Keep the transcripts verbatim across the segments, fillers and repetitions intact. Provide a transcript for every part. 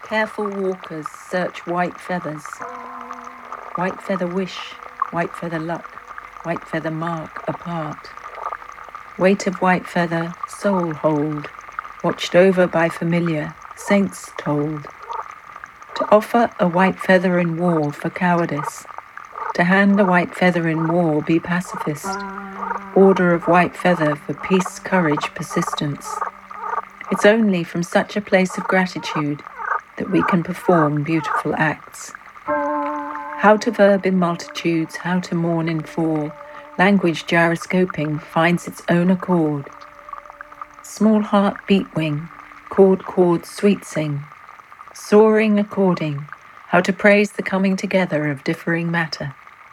Careful walkers search white feathers. White feather wish, white feather luck, white feather mark apart. Weight of white feather, soul hold, watched over by familiar, saints told. To offer a white feather in war for cowardice, to hand a white feather in war be pacifist, order of white feather for peace, courage, persistence. It's only from such a place of gratitude that we can perform beautiful acts. How to verb in multitudes, how to mourn in fall, language gyroscoping finds its own accord. Small heart beat wing, chord chord sweet sing, soaring according, how to praise the coming together of differing matter.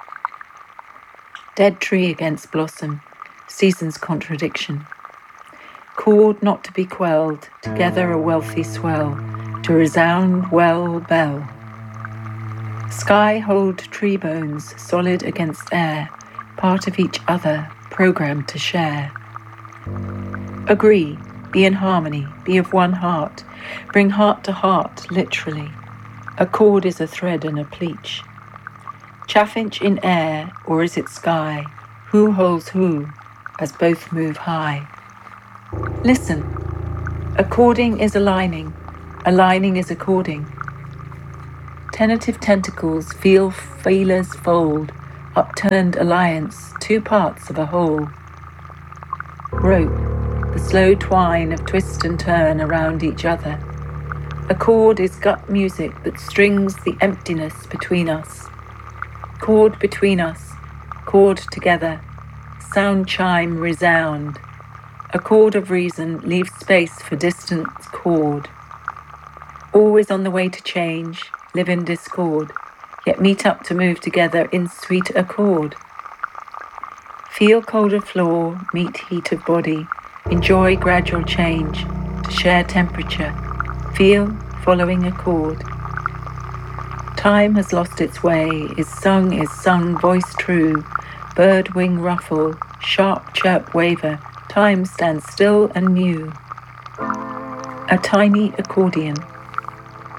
Dead tree against blossom, season's contradiction. Chord not to be quelled, together a wealthy swell, to resound well bell. Sky hold tree bones, solid against air, part of each other, programmed to share. Agree, be in harmony, be of one heart, bring heart to heart, literally. A cord is a thread and a pleach. Chaffinch in air, or is it sky? Who holds who, as both move high? Listen, according is aligning, aligning is according. Tentative tentacles feel feelers fold, upturned alliance, two parts of a whole. Rope, the slow twine of twist and turn around each other. A chord is gut music that strings the emptiness between us. Chord between us, chord together, sound chime resound. A chord of reason leaves space for distant chord. Always on the way to change, live in discord, yet meet up to move together in sweet accord. Feel cold of floor, meet heat of body, enjoy gradual change, to share temperature, feel following accord. Time has lost its way, is sung, is sung, voice true, bird wing ruffle, sharp chirp waver, time stands still and new. A tiny accordion,